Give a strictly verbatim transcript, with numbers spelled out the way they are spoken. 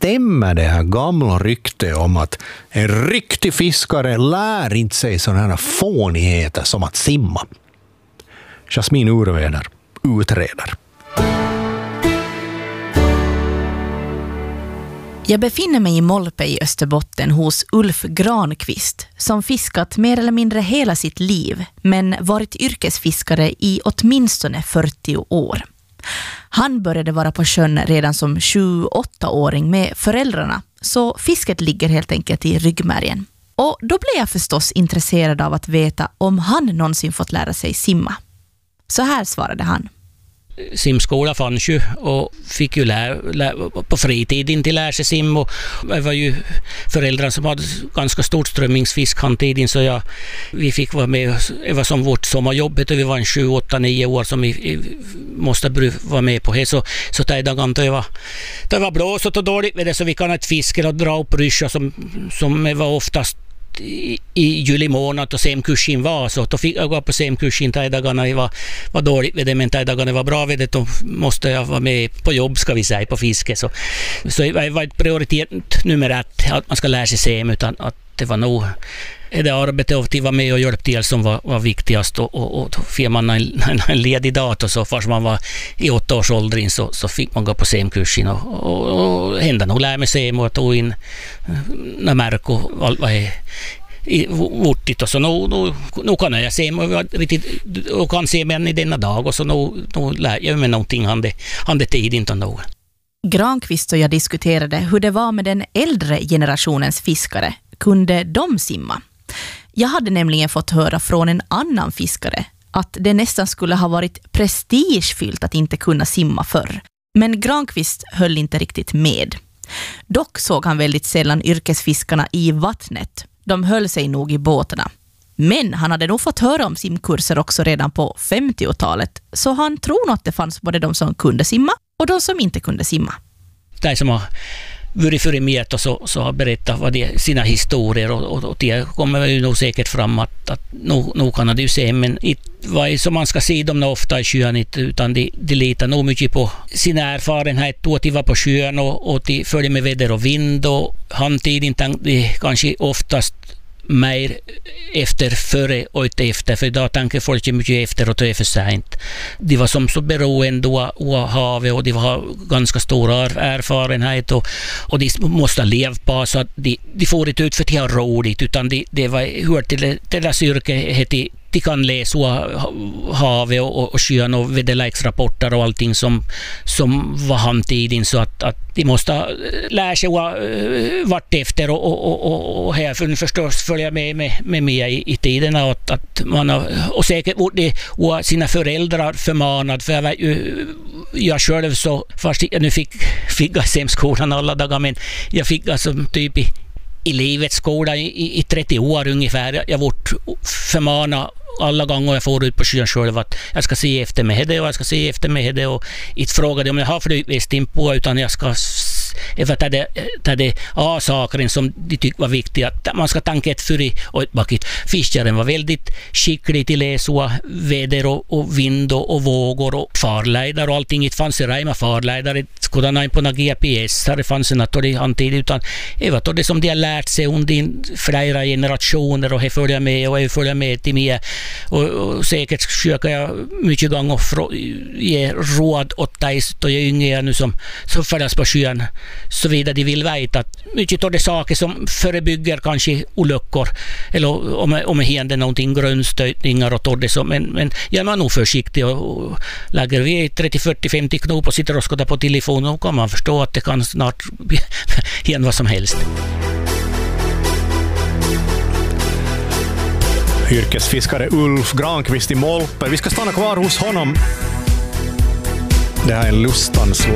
stämmer det här gamla ryktet om att en riktig fiskare lär inte sig sådana här fånigheter som att simma? Jasmin Urveder utreder. Jag befinner mig i Molpe i Österbotten hos Ulf Granqvist som fiskat mer eller mindre hela sitt liv men varit yrkesfiskare i åtminstone fyrtio år. Han började vara på sjön redan som sju-åtta-åring med föräldrarna, så fisket ligger helt enkelt i ryggmärgen. Och då blev jag förstås intresserad av att veta om han någonsin fått lära sig simma. Så här svarade han. Simskola fanns ju och fick ju lära, lära, på fritiden till lära sig sim, och det var ju föräldrar som hade ganska stort strömmingsfisk handtiden, så jag, vi fick vara med, det var som vårt sommarjobb, och vi var en sju, åtta, nio år som vi, vi måste vara med på det, så, så det var, var, det var blåsigt och dåligt med det, så vi kan inte fiska och dra upp ryscha som, som var oftast i, i juli månad och semkursin var, så då fick jag gå på semkursin. De dagarna var, var dåligt med det, men de dagarna var bra med det, då måste jag vara med på jobb, ska vi säga, på fiske, så, så det var ett prioritet nummer ett att man ska lära sig sem, utan att det var nog det arbetet att vara med och hjälpa till som var, var viktigast, och, och, och då fick man en, en, en ledig dator, så fast man var i åtta års åldern så, så fick man gå på semkursin, och, och, och hända nog lära mig sem och tog in när märk och allt vad är i vortigt, och så nu, nu, nu kan jag se och, och kan se mig i denna dag, och så nu, nu lär jag mig någonting han det, han det tid inte nog. Granqvist och jag diskuterade hur det var med den äldre generationens fiskare. Kunde de simma? Jag hade nämligen fått höra från en annan fiskare att det nästan skulle ha varit prestigefyllt att inte kunna simma förr. Men Granqvist höll inte riktigt med. Dock såg han väldigt sällan yrkesfiskarna i vattnet. De höll sig nog i båtarna. Men han hade nog fått höra om simkurser också redan på femtiotalet, så han tror nog att det fanns både de som kunde simma och de som inte kunde simma. Det som har varit för i miet och så, så har berättat vad det, sina historier, och, och, och det kommer ju nog säkert fram att, att nog, nog kan det ju se, men vad som man ska se dem ofta i sjön, utan de, de litar nog mycket på sina erfarenhet, och att de var på sjön och, och de följer med väder och vind, och handtiden de kanske oftast mer efter före och inte efter, för idag tänker folk mycket efter och det är för sent. De var som så beroende av havet, och de har ganska stor erfarenhet, och, och de måste leva på, så att de, de får inte ut för att de har roligt, utan de, de var hört till, till deras yrke, de, de kan läsa havet och, och sjön och väderleksrapporter och allting som, som var handtiden, så att, att de måste lära sig vart efter, och, och, och, och här förstås följa med, med, med mig i, i tiderna, att, att man har, och säkert det, och sina föräldrar förmanad, för jag vet ju, jag själv så, fast jag nu fick, fick jag semskolan alla dagar, men jag fick alltså typ i, i livets skola i, i trettio år ungefär. Jag vart förmanad alla gånger jag får ut på sjön själv att jag ska se efter med det, och jag ska se efter med det, och inte fråga om jag har flytvästin på, utan jag ska för det är det A-saker som de tycker var viktiga, att man ska tänka ett för i och ett bakit. Fiskaren var väldigt skicklig till läsa väder och, och vind och, och vågor och farlejdare och allting. Det fanns i Raima farlejdare, skulle han på några G P S, det fanns en att det antid, utan det var det som de har lärt sig under flera generationer, och det följer med och det följer med till mig, och, och säkert försöker jag mycket gånger ge råd åt dig då jag är yngre nu som, som färdas på sjön, så vidare de vill veta att mycket av de saker som förebygger kanske olyckor, eller om, om det händer någonting, grundstötningar och torr det så, men, men jag är man nog försiktig, och, och lägger vi trettio, fyrtio, femtio knop och sitter och skottar på telefonen, och kan man förstå att det kan snart hända vad som helst. Yrkesfiskare Ulf Granqvist i Molpe. Vi ska stanna kvar hos honom. Det här är Lustans